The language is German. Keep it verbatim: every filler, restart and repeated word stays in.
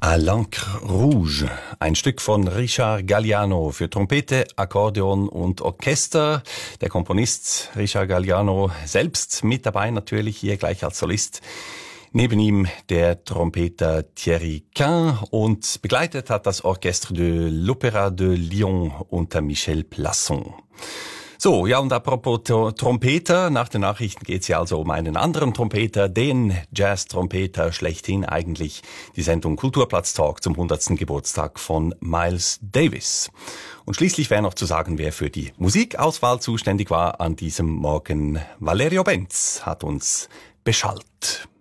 À l'encre rouge, ein Stück von Richard Galliano für Trompete, Akkordeon und Orchester. Der Komponist Richard Galliano selbst mit dabei, natürlich hier gleich als Solist. Neben ihm der Trompeter Thierry Quin und begleitet hat das Orchestre de l'Opéra de Lyon unter Michel Plasson. So, ja, und apropos Trompeter, nach den Nachrichten geht's ja also um einen anderen Trompeter, den Jazz-Trompeter schlechthin eigentlich, die Sendung Kulturplatz Talk zum hundertsten Geburtstag von Miles Davis. Und schließlich wäre noch zu sagen, wer für die Musikauswahl zuständig war an diesem Morgen. Valerio Benz hat uns beschallt.